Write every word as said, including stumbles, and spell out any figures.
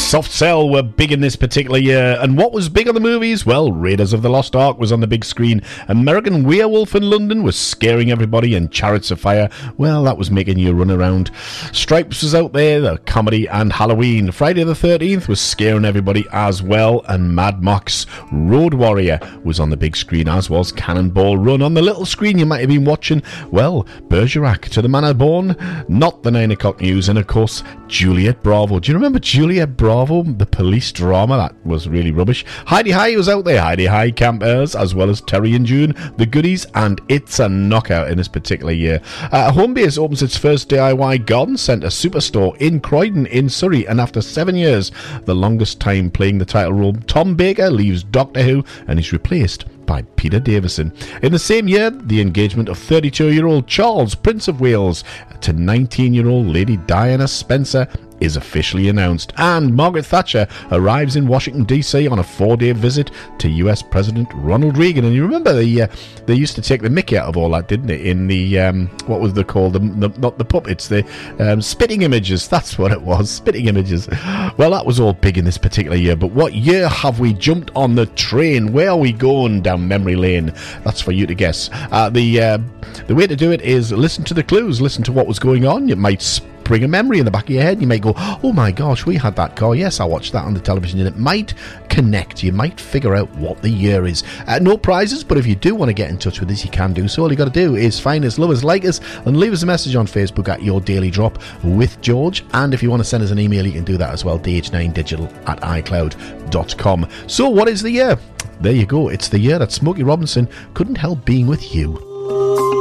Soft Cell were big in this particular year. And what was big on the movies? Well, Raiders of the Lost Ark was on the big screen. American Werewolf in London was scaring everybody, and Chariots of Fire, well, that was making you run around. Stripes was out there, the comedy, and Halloween. Friday the thirteenth was scaring everybody as well, and Mad Max Road Warrior was on the big screen, as was Cannonball Run. On the little screen you might have been watching, well, Bergerac, To the Manor Born, Not the nine o'clock News, and of course Juliet Bravo. Do you remember Juliet Bravo, the police drama? That was really rubbish. Heidi High was out there, Heidi High Campers, as well as Terry and June, The Goodies, and It's a Knockout in this particular year. Uh, Homebase opens its first D I Y garden centre superstore in Croydon in Surrey, and after seven years, the longest time playing the title role, Tom Baker leaves Doctor Who and is replaced by Peter Davison. In the same year, the engagement of thirty-two-year-old Charles, Prince of Wales, to nineteen-year-old Lady Diana Spencer is officially announced, and Margaret Thatcher arrives in Washington D C on a four-day visit to U S President Ronald Reagan. And you remember the uh, they used to take the mickey out of all that, didn't they? In the um, what was they called? The, the, not the puppets, the um, spitting images. That's what it was, spitting images. Well, that was all big in this particular year. But what year have we jumped on the train? Where are we going down memory lane? That's for you to guess. Uh, the uh, the way to do it is listen to the clues, listen to what was going on. It might bring a memory in the back of your head. You might go, oh my gosh, we had that car. Yes, I watched that on the television. And it might connect. You might figure out what the year is. Uh, no prizes, but if you do want to get in touch with us, you can do so. All you got to do is find us, love us, like us, and leave us a message on Facebook at Your Daily Drop with George. And if you want to send us an email, you can do that as well, d h nine digital at i cloud dot com. So what is the year? There you go. It's the year that Smokey Robinson couldn't help being with you.